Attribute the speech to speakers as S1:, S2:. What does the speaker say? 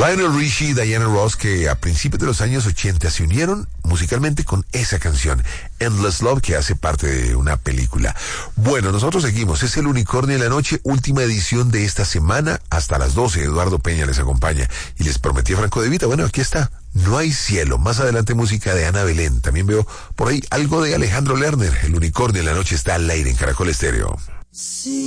S1: Lionel Richie y Diana Ross, que a principios de los años 80 se unieron musicalmente con esa canción, Endless Love, que hace parte de una película. Bueno, nosotros seguimos. Es el Unicornio de la Noche, última edición de esta semana. Hasta las 12, Eduardo Peña les acompaña. Y les prometí a Franco De Vita. Bueno, aquí está. No hay cielo. Más adelante música de Ana Belén. También veo por ahí algo de Alejandro Lerner. El Unicornio de la Noche está al aire en Caracol Estéreo. Sí.